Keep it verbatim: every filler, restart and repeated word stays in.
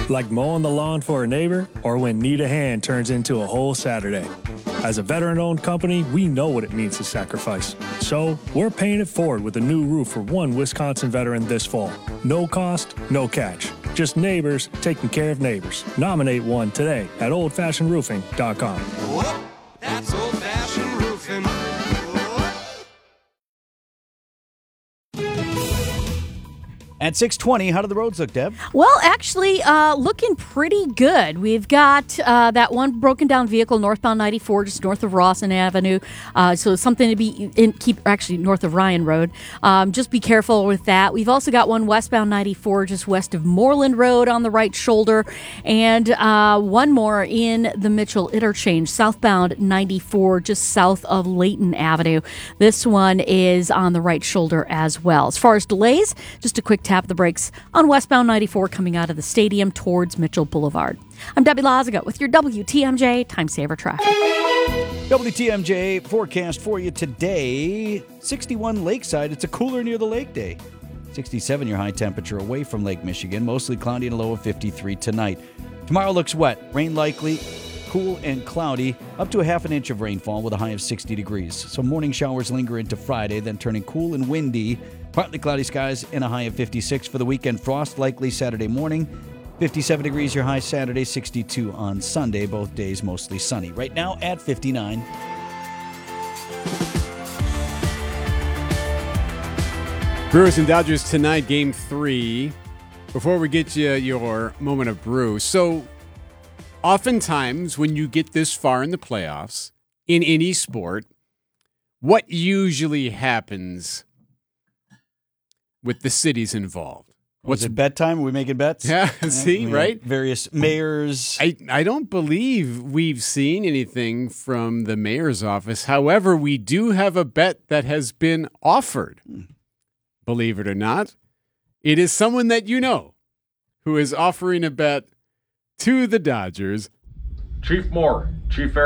Like mowing the lawn for a neighbor or when need a hand turns into a whole Saturday. As a veteran-owned company, we know what it means to sacrifice. So, we're paying it forward with a new roof for one Wisconsin veteran this fall. No cost, no catch. Just neighbors taking care of neighbors. Nominate one today at old fashioned roofing dot com. Whoop, that's old-fashioned roofing. At six twenty, how do the roads look, Deb? Well, actually, uh, looking pretty good. We've got uh, that one broken down vehicle northbound ninety-four, just north of Rawson Avenue. Uh, so something to be in, keep actually north of Ryan Road. Um, just be careful with that. We've also got one westbound ninety-four, just west of Moreland Road on the right shoulder, and uh, one more in the Mitchell interchange, southbound ninety-four, just south of Layton Avenue. This one is on the right shoulder as well. As far as delays, just a quick tap the brakes on westbound ninety-four coming out of the stadium towards Mitchell Boulevard. I'm Debbie Lazaga with your W T M J Time Saver Traffic. W T M J forecast for you today. sixty-one Lakeside. It's a cooler near the lake day. sixty-seven your high temperature away from Lake Michigan. Mostly cloudy and a low of fifty-three tonight. Tomorrow looks wet. Rain likely. Cool and cloudy. Up to a half an inch of rainfall with a high of sixty degrees. So morning showers linger into Friday, then turning cool and windy. Partly cloudy skies and a high of fifty-six for the weekend. Frost likely Saturday morning. fifty-seven degrees your high Saturday, sixty-two on Sunday. Both days mostly sunny. Right now at fifty-nine. Brewers and Dodgers tonight, game three. Before we get you your moment of brew. So, oftentimes when you get this far in the playoffs, in any sport, what usually happens with the cities involved? What's it, bedtime? Are we making bets? Yeah, see, yeah, right? Various mayors. I, I don't believe we've seen anything from the mayor's office. However, we do have a bet that has been offered. Hmm. Believe it or not, it is someone that you know who is offering a bet to the Dodgers. Chief Moore, Chief